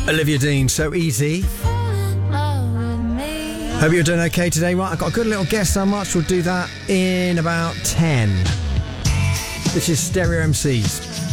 Olivia Dean, So Easy. Hope you're doing okay today. Right, I've got a good little guest on March. We'll do that in about 10. This is Stereo MCs.